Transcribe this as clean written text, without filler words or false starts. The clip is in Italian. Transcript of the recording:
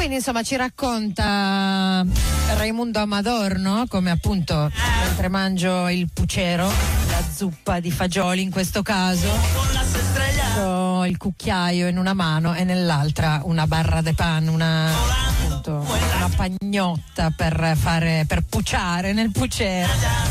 quindi insomma ci racconta Raimundo Amador, no? Come appunto mentre mangio il pucero, la zuppa di fagioli in questo caso, ho il cucchiaio in una mano e nell'altra una barra de pan, una pagnotta per puciare nel pucero.